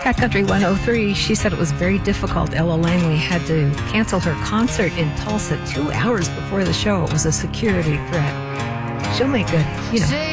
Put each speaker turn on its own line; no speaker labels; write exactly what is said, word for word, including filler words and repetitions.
At Country one oh three, she said it was very difficult. Ella Langley had to cancel her concert in Tulsa two hours before the show. It was a security threat. She'll make good, you know.